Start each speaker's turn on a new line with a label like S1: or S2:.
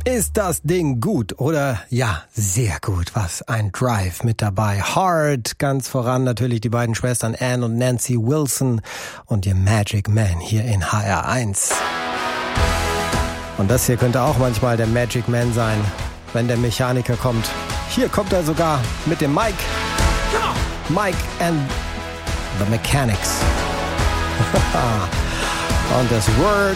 S1: Ist das Ding gut oder ja, sehr gut. Was ein Drive mit dabei. Hard, ganz voran natürlich die beiden Schwestern Anne und Nancy Wilson und ihr Magic Man hier in HR1. Und das hier könnte auch manchmal der Magic Man sein, wenn der Mechaniker kommt. Hier kommt er sogar mit dem Mike. Mike and the Mechanics. Und das Word